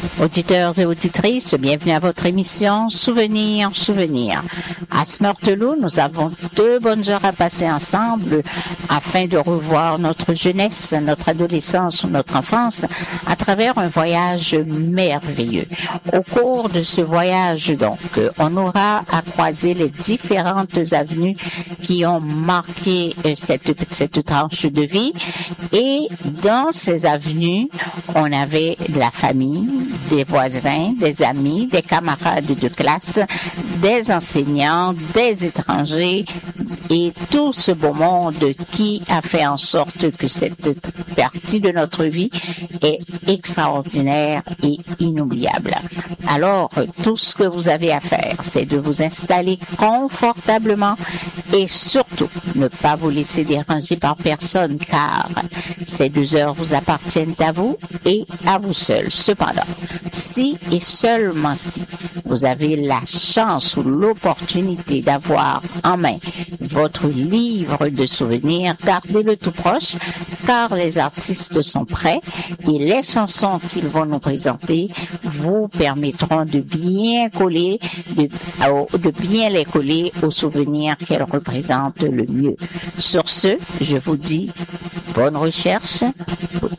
Auditeurs et auditrices, bienvenue à votre émission Souvenirs. À Smurtelou, nous avons 2 bonnes heures à passer ensemble afin de revoir notre jeunesse, notre adolescence ou notre enfance à travers un voyage merveilleux. Au cours de ce voyage, donc, on aura à croiser les différentes avenues qui ont marqué cette tranche de vie. Et dans ces avenues, on avait de la famille, des voisins, des amis, des camarades de classe, des enseignants, des étrangers et tout ce beau monde qui a fait en sorte que cette partie de notre vie est extraordinaire et inoubliable. Alors, tout ce que vous avez à faire, c'est de vous installer confortablement et surtout ne pas vous laisser déranger par personne car ces 2 heures vous appartiennent à vous et à vous seul. Cependant, si et seulement si vous avez la chance ou l'opportunité d'avoir en main votre livre de souvenirs, gardez-le tout proche car les artistes sont prêts et les chansons qu'ils vont nous présenter vous permettront de bien les coller aux souvenirs qu'elles représentent le mieux. Sur ce, je vous dis bonne recherche